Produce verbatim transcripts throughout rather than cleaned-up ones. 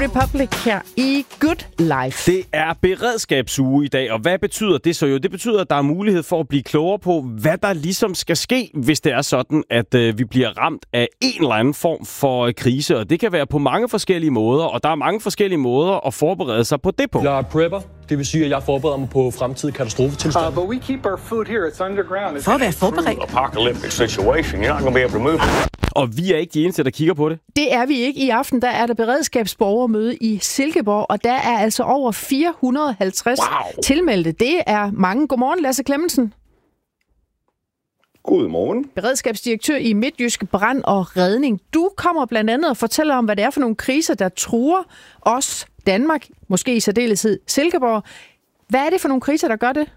Republic her i Good Life. Det er beredskabsuge i dag, og hvad betyder det så jo? Det betyder, at der er mulighed for at blive klogere på, hvad der ligesom skal ske, hvis det er sådan, at øh, vi bliver ramt af en eller anden form for øh, krise. Og det kan være på mange forskellige måder, og der er mange forskellige måder at forberede sig på det på. Jeg er prepper. Det vil sige, at jeg forbereder mig på fremtidige katastrofetilstande. Uh, but we keep our food here. It's underground. For at være forberedt. Apocalyptic situation. You're not going to be able to move. Og vi er ikke de eneste, der kigger på det. Det er vi ikke. I aften der er der beredskabsborgermøde i Silkeborg, og der er altså over fire hundrede og halvtreds wow. tilmeldte. Det er mange. Godmorgen, Lasse Clemmensen. Godmorgen. Beredskabsdirektør i Midtjysk Brand og Redning. Du kommer blandt andet og fortæller om, hvad det er for nogle kriser, der truer os, Danmark, måske i særdeleshed Silkeborg. Hvad er det for nogle kriser, der gør det?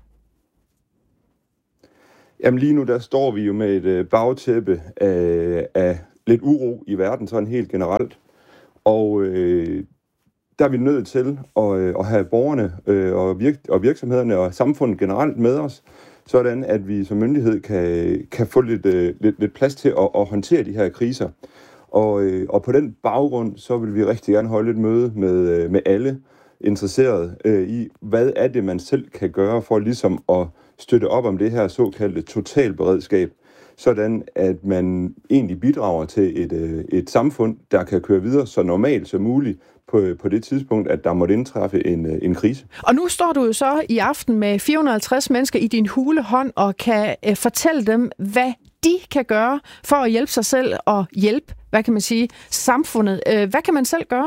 Jamen lige nu, der står vi jo med et bagtæppe af, af lidt uro i verden, sådan helt generelt. Og øh, der er vi nødt til at, at have borgerne øh, og, virk, og virksomhederne og samfundet generelt med os, sådan at vi som myndighed kan, kan få lidt, øh, lidt, lidt plads til at, at håndtere de her kriser. Og, øh, og på den baggrund, så vil vi rigtig gerne holde et møde med, med alle interesserede øh, i, hvad er det, man selv kan gøre for ligesom at støtte op om det her såkaldte totalberedskab, sådan at man egentlig bidrager til et, øh, et samfund, der kan køre videre så normalt som muligt på, på det tidspunkt, at der måtte indtræffe en, øh, en krise. Og nu står du jo så i aften med fire hundrede og halvtreds mennesker i din hule hånd og kan øh, fortælle dem, hvad de kan gøre for at hjælpe sig selv og hjælpe, hvad kan man sige, samfundet. Øh, hvad kan man selv gøre?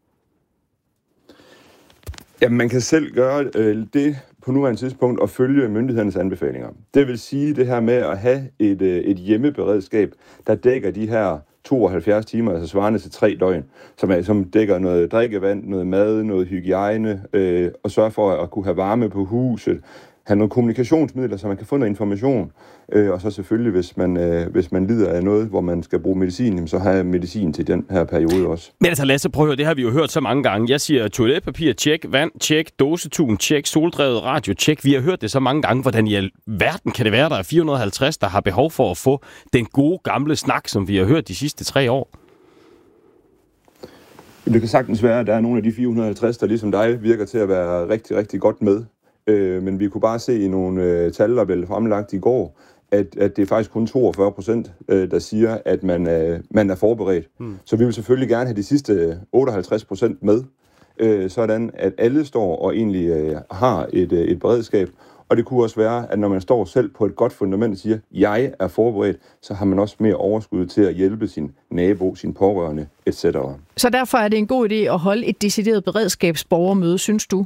Jamen, man kan selv gøre øh, det på nuværende tidspunkt at følge myndighedernes anbefalinger. Det vil sige det her med at have et, øh, et hjemmeberedskab, der dækker de her tooghalvfjerds timer, altså svarende til tre døgn, som, er, som dækker noget drikkevand, noget mad, noget hygiejne, øh, og sørge for at kunne have varme på huset, have nogle kommunikationsmidler, så man kan få noget information, øh, og så selvfølgelig, hvis man, øh, hvis man lider af noget, hvor man skal bruge medicin, så har jeg medicin til den her periode også. Men altså Lasse, prøv at høre, det har vi jo hørt så mange gange. Jeg siger toiletpapir, tjek, vand, tjek, dåsetun, tjek, soldrevet radio, tjek. Vi har hørt det så mange gange, hvordan i alverden kan det være, der er fire hundrede og halvtreds, der har behov for at få den gode gamle snak, som vi har hørt de sidste tre år. Det kan sagtens være, at der er nogle af de fire hundrede og halvtreds, der ligesom dig virker til at være rigtig, rigtig godt med. Øh, men vi kunne bare se i nogle øh, tal, der blev fremlagt i går, at, at det er faktisk kun toogfyrre procent, øh, der siger, at man, øh, man er forberedt. Hmm. Så vi vil selvfølgelig gerne have de sidste otteoghalvtreds procent med, øh, sådan at alle står og egentlig øh, har et, øh, et beredskab. Og det kunne også være, at når man står selv på et godt fundament og siger, jeg er forberedt, så har man også mere overskud til at hjælpe sin nabo, sin pårørende, et cetera. Så derfor er det en god idé at holde et decideret beredskabsborgermøde, synes du?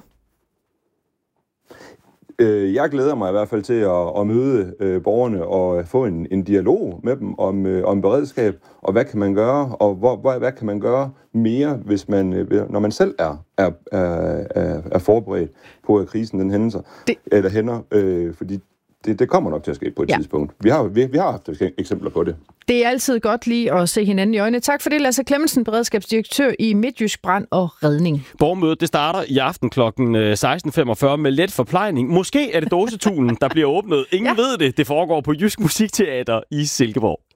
Jeg glæder mig i hvert fald til at, at møde øh, borgerne og få en, en dialog med dem om, øh, om beredskab, og hvad kan man gøre, og hvor, hvor, hvad kan man gøre mere, hvis man, øh, når man selv er, er, er, er forberedt på, at krisen den hænder, det... eller hænder, øh, fordi det, det kommer nok til at ske på et ja. tidspunkt. Vi har, vi, vi har haft eksempler på det. Det er altid godt lige at se hinanden i øjnene. Tak for det, Lasse Clemmensen, beredskabsdirektør i Midtjysk Brand og Redning. Borgermødet det starter i aften klokken seksten femogfyrre med let forplejning. Måske er det dåsetunen, der bliver åbnet. Ingen ja. ved det. Det foregår på Jysk Musikteater i Silkeborg.